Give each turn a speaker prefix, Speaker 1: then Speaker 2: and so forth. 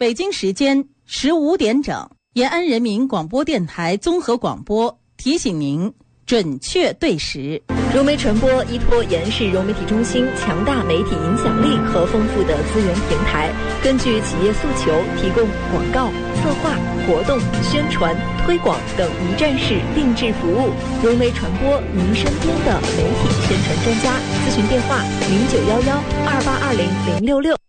Speaker 1: 北京时间15点整，延安人民广播电台综合广播提醒您准确对时。
Speaker 2: 融媒传播依托延安市融媒体中心强大媒体影响力和丰富的资源平台，根据企业诉求提供广告、策划、活动、宣传、推广等一站式定制服务。融媒传播，您身边的媒体宣传专家。咨询电话：091128200666。